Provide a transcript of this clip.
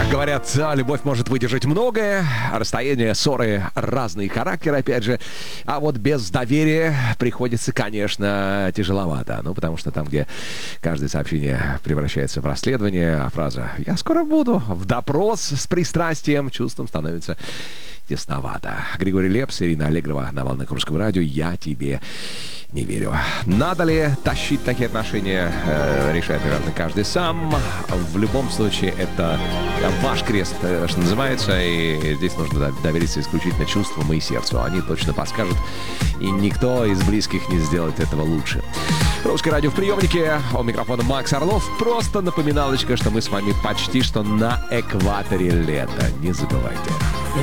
Говорят, любовь может выдержать многое, расстояние, ссоры, разные характеры, опять же. А вот без доверия приходится, конечно, тяжеловато. Ну, потому что там, где каждое сообщение превращается в расследование, а фраза «я скоро буду» в допрос с пристрастием, чувством становится тесновато. Григорий Лепс, Ирина Аллегрова на волнах Русского радио. Я тебе не верю. Надо ли тащить такие отношения, решает, наверное, каждый сам. В любом случае, это ваш крест, что называется, и здесь нужно довериться исключительно чувствам и сердцу. Они точно подскажут, и никто из близких не сделает этого лучше. Русское радио в приемнике. У микрофона Макс Орлов. Просто напоминалочка, что мы с вами почти что на экваторе лета. Не забывайте.